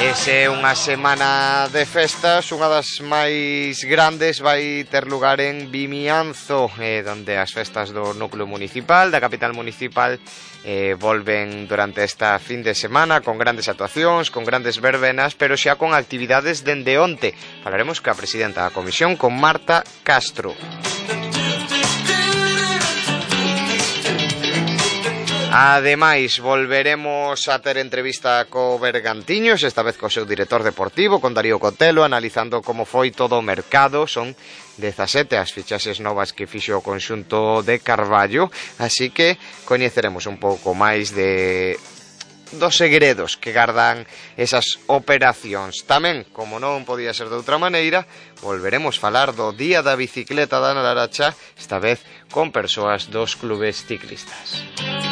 Se unha semana de festas, unha das máis grandes vai ter lugar en Vimianzo, donde as festas do núcleo municipal, da capital municipal, volven durante esta fin de semana con grandes actuacións, con grandes verbenas, pero xa con actividades dende onte. Falaremos ca presidenta da comisión, con Marta Castro. Ademais, volveremos a ter entrevista co Bergantiños, esta vez co seu director deportivo, con Darío Cotelo, analizando como foi todo o mercado. Son 17 as fichaxes novas que fixo o conxunto de Carballo, así que coñeceremos un pouco máis dos segredos que gardan esas operacións. Tamén, como non podía ser de outra maneira, volveremos falar do Día da Bicicleta da Laracha, esta vez con persoas dos clubes ciclistas.